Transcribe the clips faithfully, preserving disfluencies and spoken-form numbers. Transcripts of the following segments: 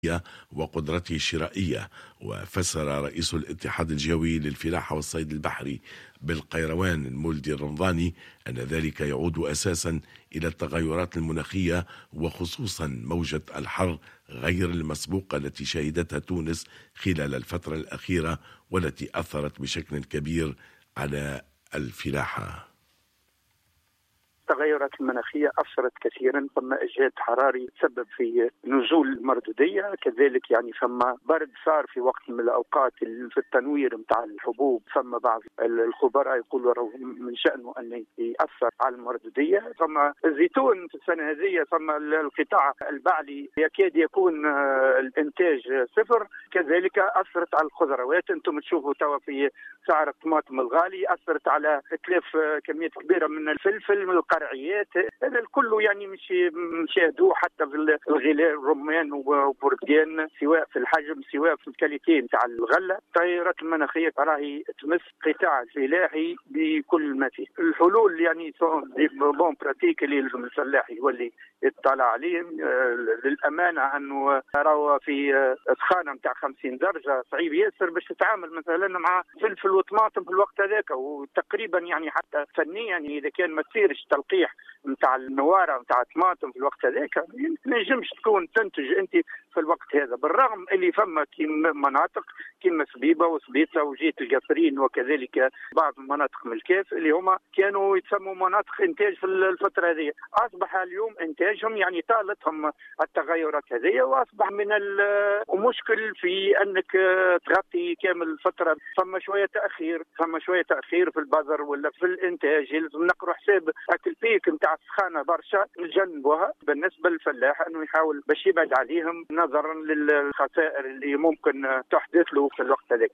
وقدرته الشرائية. وفسر رئيس الاتحاد الجوي للفلاحة والصيد البحري بالقيروان المولدي الرمضاني أن ذلك يعود أساسا إلى التغيرات المناخية، وخصوصا موجة الحر غير المسبوقة التي شهدتها تونس خلال الفترة الأخيرة، والتي أثرت بشكل كبير على الفلاحة. التغيرات المناخية أثرت كثيرا، ثم إجهاد حراري تسبب في نزول المردودية، كذلك يعني ثم برد صار في وقت من الأوقات في التنوير متاع الحبوب، ثم بعض الخبراء يقولوا من شأنه أن يأثر على المردودية. ثم الزيتون في السنة هذه ثم القطاع البعلي يكاد يكون الإنتاج صفر، كذلك أثرت على الخضروات. أنتم تشوفوا توا في سعر الطماطم الغالي، أثرت على إتلاف كمية كبيرة من الفلفل من القرعيات. هذا الكل يعني مش مشاهدوه حتى في الغلاء الرمان وبرتقال، سواء في الحجم سواء في الكاليتي نتاع الغله. التغيرات المناخيه راهي تمس قطاع الفلاحي بكل ما فيه. الحلول يعني دي بون براتيك اللي لازم الفلاحي يولي يطلع عليهم. للامانه انه راهو في سخانه نتاع خمسين درجه صعيب ياسر باش تتعامل مثلا مع فلفل وطماطم في الوقت هذاك، وتقريبا يعني حتى فنيا يعني اذا كان ما تصيرش تلقيح نتاع النواره نتاع الطماطم في الوقت هذاك ما ينجمش تكون تنتج انت في الوقت هذا، بالرغم اللي فما كيما مناطق كيما سبيبه وسبيطه وجيت القصرين وكذلك بعض المناطق من الكاف اللي هما كانوا يتسموا مناطق انتاج في الفتره هذه. اصبح اليوم انتاجهم يعني طالتهم التغيرات هذه، واصبح من المشكل في انك تغطي كامل الفتره. فما شويه تاخير فما شويه تاخير في البذر ولا في الانتاج، لازم نقروا حساب البيك نتاع السخانه برشا نجنبوها بالنسبه للفلاح، انه يحاول باش يبعد عليهم نظرا للخسائر اللي ممكن تحدث له في الوقت هذاك.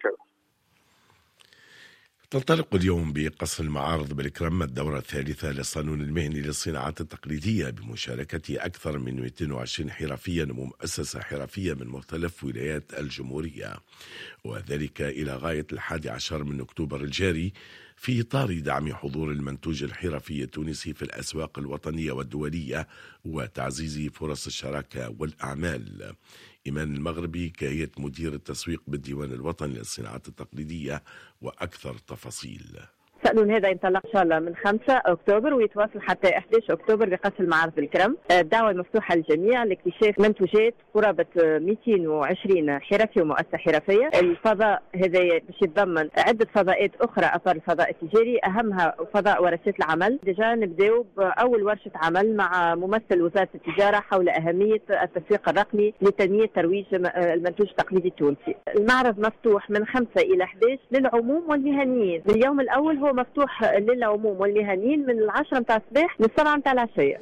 تنطلق اليوم بقصر المعارض بالكرم الدورة الثالثة للصالون المهني للصناعات التقليدية بمشاركة أكثر من مئتين وعشرين حرفيا ومؤسسة حرفية من مختلف ولايات الجمهورية، وذلك إلى غاية الحادي عشر من أكتوبر الجاري، في إطار دعم حضور المنتوج الحرفي التونسي في الأسواق الوطنية والدولية وتعزيز فرص الشراكة والأعمال. إيمان المغربي كهيئة مدير التسويق بالديوان الوطني للصناعات التقليدية، وأكثر تفاصيل. الصالون هذا ينطلق إن شاء الله من خمسة أكتوبر ويتواصل حتى أحد عشر أكتوبر بقصر المعارض الكرم. الدعوة مفتوحة للجميع لاكتشاف منتوجات قرابة مئتين وعشرين حرفي ومؤسسة حرفية. الفضاء هذا باش يتضمن عدة فضاءات أخرى أثار الفضاء التجاري، أهمها فضاء ورشات العمل. ديجا نبداو بأول ورشة عمل مع ممثل وزارة التجارة حول أهمية التسويق الرقمي لتنمية ترويج المنتوج التقليدي التونسي. المعرض مفتوح من خمسة إلى أحد عشر للعموم والمهنيين. اليوم الأول هو مفتوح للعموم والمهنيين من العشرة متاع الصباح للسبعة متاع العشية.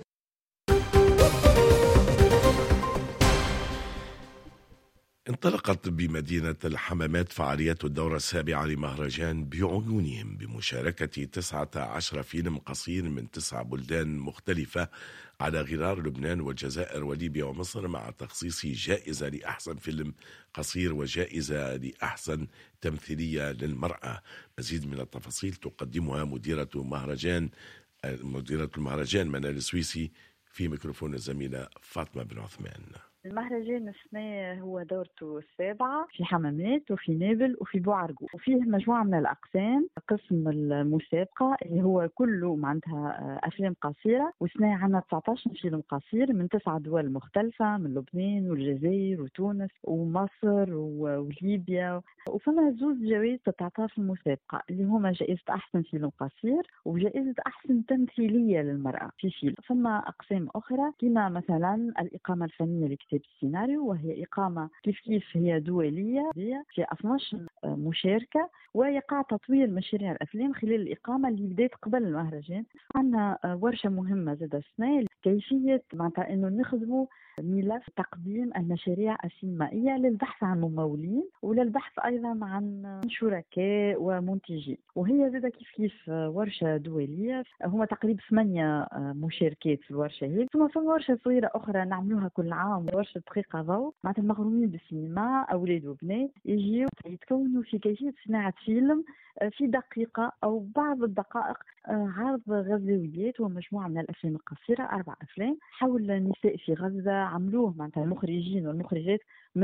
انطلقت بمدينة الحمامات فعاليات الدورة السابعة لمهرجان بعيونهم بمشاركة تسعة عشر فيلم قصير من تسع بلدان مختلفة على غرار لبنان والجزائر وليبيا ومصر، مع تخصيص جائزة لأحسن فيلم قصير وجائزة لأحسن تمثيلية للمرأة. مزيد من التفاصيل تقدمها مديرة مهرجان مديرة المهرجان منال السويسي في ميكروفون الزميلة فاطمة بن عثمان. المهرجان السنة هو دورته السابعة في حمامات وفي نابل وفي بوعرقو، وفيه مجموعة من الأقسام. قسم المسابقة اللي هو كله معناتها أفلام قصيرة، وسنة عنا تسعة عشر فيلم قصير من تسع دول مختلفة، من لبنان والجزائر وتونس ومصر وليبيا. وفما زوز جوائز تتعطى في المسابقة اللي هما جائزة أحسن فيلم قصير وجائزة أحسن تمثيلية للمرأة في فيلم. فما أقسام أخرى كما مثلا الإقامة الفنية لكتاب السيناريو، وهي إقامة كيف كيف هي دولية في اثني عشر مشاركة، ويقع تطوير مشاريع الأفلام خلال الإقامة اللي بدأت قبل المهرجان. عندنا ورشة مهمة زادة السنة كيفية معناتها إنه نخدموا ملف تقديم المشاريع السينمائية للبحث عن ممولين وللبحث أيضا عن شركاء ومنتجين. وهي زادة كيف كيف ورشة دولية، هما تقريبا ثمانية مشاركات في الورشة هي. ثم فما ورشة صغيرة أخرى نعملوها كل عام، ورشة عشر دقائق ضوء، معناتها مغرومين بالسينما أولاد وبنات يجيو يتكونوا في كيفية صناعة فيلم في دقيقة أو بعض الدقائق، عرض غزويات ومجموعة من الأفلام القصيرة، أربع أفلام حول النساء في غزة عملوه معناتها المخرجين والمخرجات